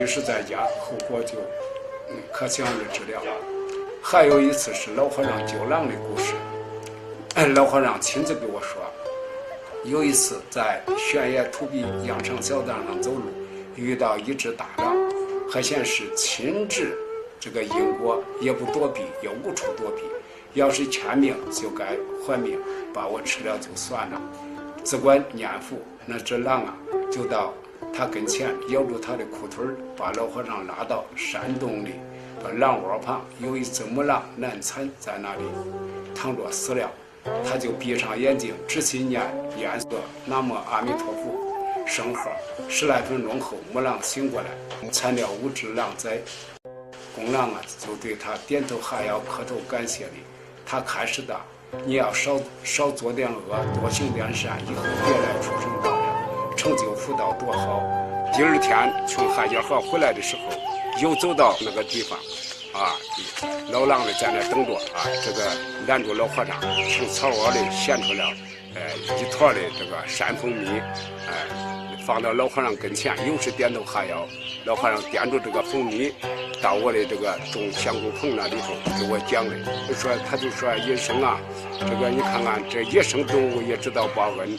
于是在家，后果就可想而知了。还有一次是老和尚救狼的故事，老和尚亲自给我说，有一次在悬崖土壁羊肠小道上走路，遇到一只大狼，还显示亲治这个因果，也不躲避，也无处躲避。要是欠命就该还命，把我吃了就算了。只管念佛，那只狼啊，就到他跟前咬住他的裤腿，把老和尚拉到山洞里。把狼窝旁有一只母狼难产，在那里躺着死了。他就闭上眼睛，仔细念念诵南无阿弥陀佛圣号。10来分钟后，母狼醒过来，产了5只狼崽。公狼啊，就对他点头哈腰，磕头感谢礼。他开始的，你要少做点恶，多行点善，以后别来畜生道了，成就福道多好。第二天从汉家河回来的时候，又走到那个地方，老狼的在那等着啊，这个拦住老和尚，从草窝里衔出了一坨的这个山蜂蜜，放到老和尚跟前，又是点头哈腰。老和尚掂住这个蜂蜜，到我的这个种香菇棚那里头给我讲的，他就说野生啊，这个你看看这野生动物也知道报恩。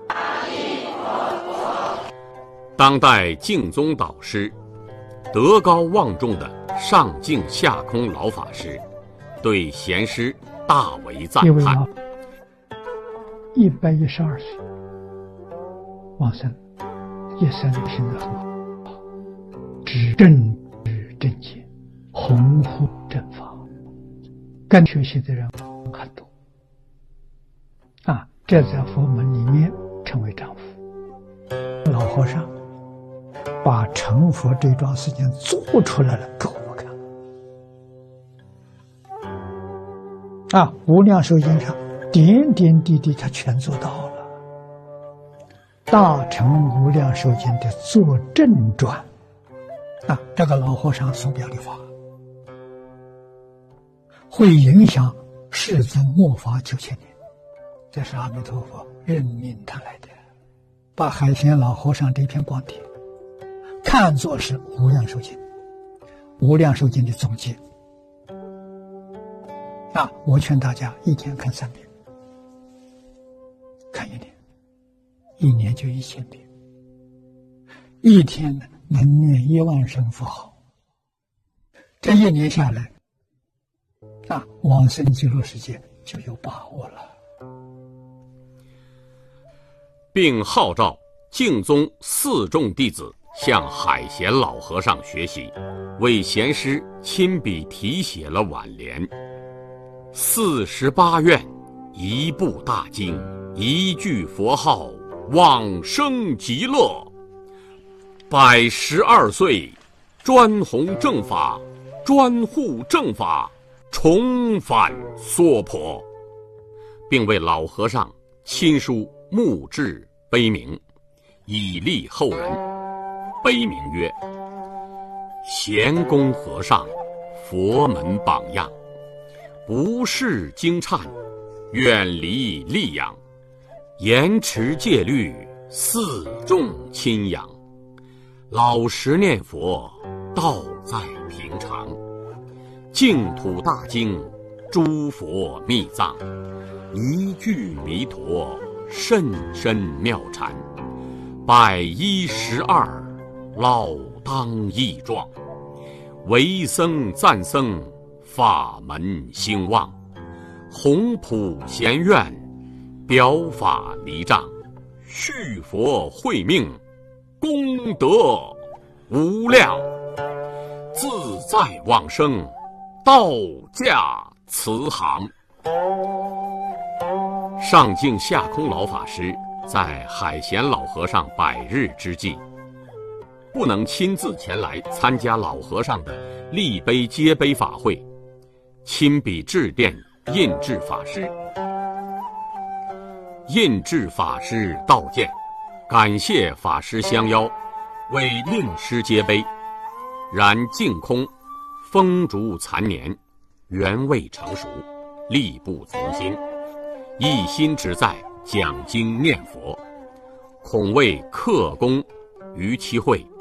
当代净宗导师、德高望重的上净下空老法师对贤师大为赞叹。 112岁往生，一生品德很好，知正知正见，弘护正法，跟学习的人很多这在佛门里面称为丈夫。老和尚把成佛这桩事情做出来了给我们看无量寿经上点点滴滴他全做到了。大乘无量寿经的作证传这个老和尚所表的话会影响世尊末法9000年，这是阿弥陀佛任命他来的，把海贤老和尚这篇光碟看作是无量寿经，无量寿经的总结我劝大家一天看3遍，看1年，1年就1000遍，一天能念1万声佛号，这1年下来往生极乐世界就有把握了。 并号召净宗4众弟子向海贤老和尚学习，为贤师亲笔题写了挽联：48愿，一部大经，一句佛号，往生极乐。112岁，专弘正法，专护正法，重返娑婆，并为老和尚亲书墓志碑铭，以利后人。碑铭曰：贤公和尚，佛门榜样，不识经忏，远离戾养，严持戒律，4众亲仰，老实念佛，道在平常，净土大经，诸佛密藏，一句弥陀，甚深妙禅，112老当益壮，为僧赞僧，法门兴旺，弘普贤愿，表法离障，续佛慧命，功德无量，自在往生，道驾慈航。上净下空老法师在海贤老和尚100日之际，不能亲自前来参加老和尚的立碑接碑法会，亲笔致电印制法师。印制法师道见，感谢法师相邀，为令师接碑，然净空风烛残年，原未成熟，力不从心，一心只在讲经念佛，恐为克功于其会，